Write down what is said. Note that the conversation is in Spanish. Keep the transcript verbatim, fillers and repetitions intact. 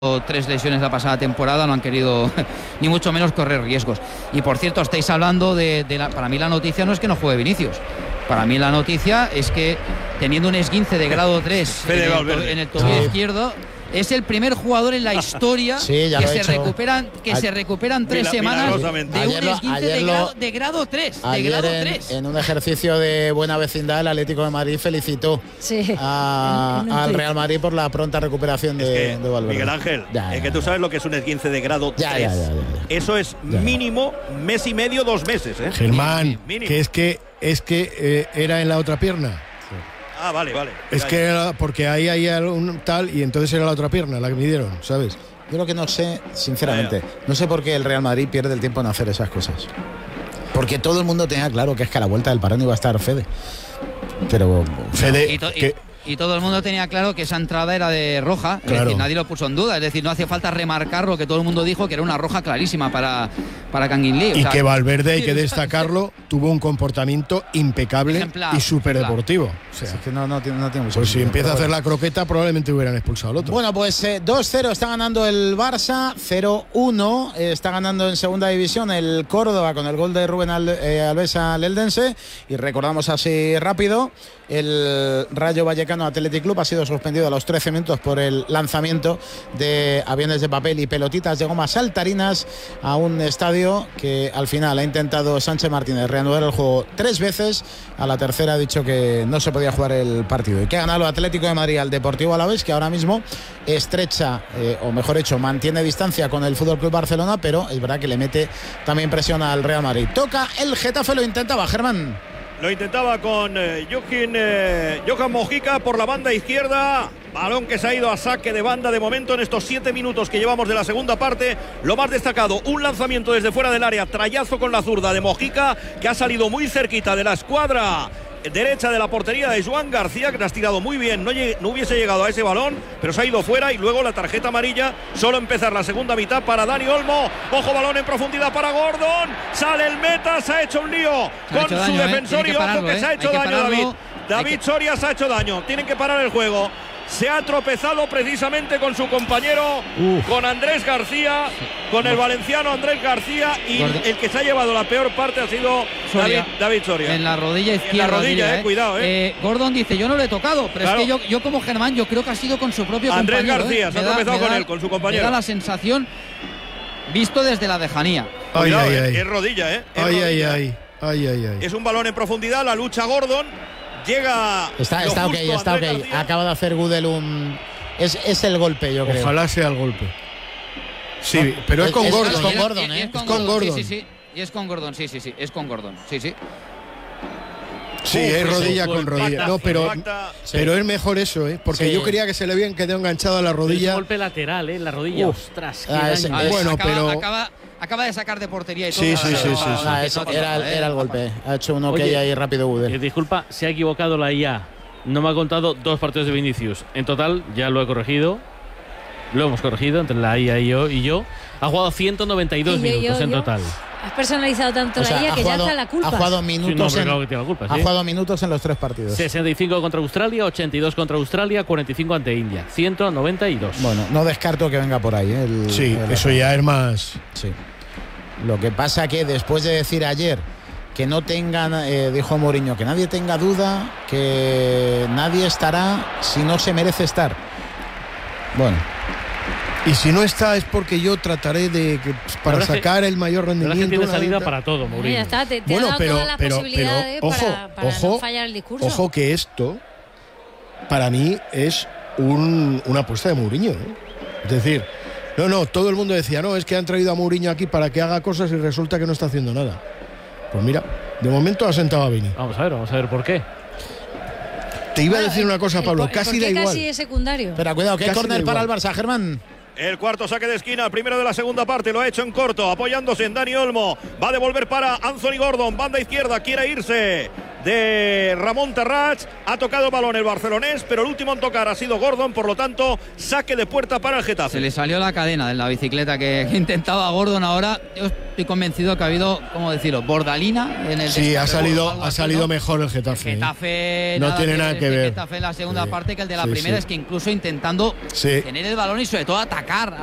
tres lesiones la pasada temporada, no han querido ni mucho menos correr riesgos. Y por cierto, estáis hablando de, de la, para mí la noticia no es que no juegue Vinicius, para mí la noticia es que teniendo un esguince de grado tres en el, en el tobillo sí. izquierdo, es el primer jugador en la historia sí, que, se recuperan, que se recuperan tres Mila, semanas de un esguince de, grado, de grado tres. Ayer de grado en, tres. en un ejercicio de buena vecindad, el Atlético de Madrid felicitó sí. a, al Real Madrid por la pronta recuperación de, es que, de Valverde. Miguel Ángel, ya, ya, es que ya. tú sabes lo que es un esguince de grado ya, tres. Ya, ya, ya, ya. Eso es ya, mínimo mes y medio, dos meses. ¿eh? Germán, mínimo. que es que, es que eh, era en la otra pierna. Ah, vale, vale. Es que era porque ahí hay un tal y entonces era la otra pierna la que midieron, ¿sabes? Yo lo que no sé, sinceramente, no sé por qué el Real Madrid pierde el tiempo en hacer esas cosas. Porque todo el mundo tenía claro que es que a la vuelta del parón iba a estar Fede. Pero Fede, y to- que... y, y todo el mundo tenía claro que esa entrada era de roja, es claro. decir, nadie lo puso en duda, es decir, no hacía falta remarcar lo que todo el mundo dijo, que era una roja clarísima para, para Kangin Lee. O y sea, que Valverde, hay que destacarlo, tuvo un comportamiento impecable ejemplar, y súper deportivo. O sea, es que no, no, tiene, no tiene mucho pues si sentido, empieza a hacer bueno. la croqueta, probablemente hubieran expulsado al otro. Bueno, pues eh, dos cero está ganando el Barça, cero uno eh, está ganando en segunda división el Córdoba con el gol de Rubén Al, eh, Alves al Eldense. Y recordamos así rápido, el Rayo Vallecano Athletic Club ha sido suspendido a los trece minutos por el lanzamiento de aviones de papel y pelotitas de goma saltarinas a un estadio que al final ha intentado Sánchez Martínez reanudar el juego tres veces. A la tercera ha dicho que no se podía jugar el partido y que ha ganado el Atlético de Madrid al Deportivo Alavés, que ahora mismo estrecha, eh, o mejor dicho, mantiene distancia con el F C Barcelona, pero es verdad que le mete también presión al Real Madrid. Toca el Getafe, lo intentaba Germán. Lo intentaba con eh, Joaquín, eh, Johan Mojica por la banda izquierda. Balón que se ha ido a saque de banda de momento en estos siete minutos que llevamos de la segunda parte. Lo más destacado, un lanzamiento desde fuera del área, trayazo con la zurda de Mojica, que ha salido muy cerquita de la escuadra derecha de la portería de Joan García, que le has tirado muy bien, no, no hubiese llegado a ese balón, pero se ha ido fuera. Y luego la tarjeta amarilla, solo empezar la segunda mitad para Dani Olmo. Ojo, balón en profundidad para Gordon, sale el meta, se ha hecho un lío con su daño, defensor, eh. y ojo pararlo, que eh. se ha hecho Hay daño pararlo. David David que... Soria se ha hecho daño, tienen que parar el juego. Se ha tropezado precisamente con su compañero, Uf. con Andrés García, con el valenciano Andrés García, y Gordon. El que se ha llevado la peor parte ha sido David, David Soria. En la rodilla izquierda. En la rodilla, diría, eh, cuidado, eh. eh. Gordon dice, yo no le he tocado, pero claro. es que yo, yo como Germán, yo creo que ha sido con su propio Andrés compañero. Andrés García, eh. se ha da, tropezado con da, él, con su compañero. Me da la sensación, visto desde la lejanía. Ay, cuidado, ay, eh, ay. Es rodilla, ¿eh? Es ay, rodilla. ay, ay, ay, ay, ay. Es un balón en profundidad, la lucha Gordon. Llega. Está, está ok, está ok. García. Acaba de hacer Gudel un. Es, es el golpe, yo creo. Ojalá sea el golpe. Sí, no, pero es, es con es, Gordon. Es con Gordon, ¿eh? Es con, es con Gordon. Gordon. Sí, sí, sí. Y es con Gordon, sí, sí, sí. Es con Gordon, sí, sí. Sí, Uf, es rodilla con rodilla. Pacta, no, pero, pacta, pero sí. es mejor eso, ¿eh? Porque sí. yo creía que se le habían quedado enganchado a la rodilla. Es un golpe lateral, ¿eh? La rodilla. Uf. Ostras, ah, qué es, daño. Ah, bueno, acaba, pero. Acaba, acaba de sacar de portería y todo. Sí, sí, sí, sí, sí. Ah, eso era, era el golpe. Ha hecho uno que hay ahí rápido Gudel. Eh, disculpa, se ha equivocado la I A. No me ha contado dos partidos de Vinicius. En total, ya lo he corregido. Lo hemos corregido entre la I A y yo. Y yo. Ha jugado ciento noventa y dos y yo, minutos yo, en yo. total. Has personalizado tanto O sea, la I A que jugado, ya está la culpa. Ha jugado minutos, sí, no, en, claro que tiene la culpa, ha ¿sí? jugado minutos en los tres partidos. sesenta y cinco contra Australia, ochenta y dos contra Australia, cuarenta y cinco ante India. ciento noventa y dos. Bueno, no descarto que venga por ahí. ¿eh? El, sí, el eso ya es más. Sí. Lo que pasa que después de decir ayer que no tengan, eh, dijo Mourinho, que nadie tenga duda, que nadie estará si no se merece estar. Bueno. Y si no está es porque yo trataré de que, para sacar que, el mayor rendimiento. Es que tiene salida una... para todo, Mourinho. Ya está, te, te bueno, ha dado pero, todas las pero, posibilidades pero, ojo, para, para ojo, no fallar el discurso. Ojo que esto, para mí, es un, una apuesta de Mourinho, ¿eh? Es decir, no, no, todo el mundo decía, no, es que han traído a Mourinho aquí para que haga cosas y resulta que no está haciendo nada. Pues mira, de momento ha sentado a Vini. Vamos a ver, vamos a ver por qué. Te iba bueno, a decir una cosa, Pablo, ¿por, casi ¿por qué da igual. Casi es secundario. Pero cuidado, que hay córner para el Barça, Germán. El cuarto saque de esquina, el primero de la segunda parte, lo ha hecho en corto, apoyándose en Dani Olmo. Va a devolver para Anthony Gordon, banda izquierda, quiere irse. de Ramón Tarrach. Ha tocado el balón el barcelonés, pero el último en tocar ha sido Gordon, por lo tanto, saque de puerta para el Getafe. Se le salió la cadena de la bicicleta que intentaba Gordon ahora. Yo estoy convencido que ha habido, ¿cómo decirlo?, bordalina en el Sí, ha salido, algo ha así, salido ¿no? mejor el Getafe. Getafe no tiene nada que ver. Getafe en la segunda Sí, parte que el de la sí, primera, sí. es que incluso intentando Sí. tener el balón y sobre todo atacar